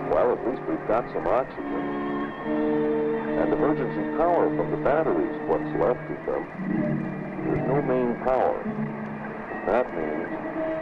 Well, at least we've got some oxygen. And emergency power from the batteries, what's left of them. There's no main power. That means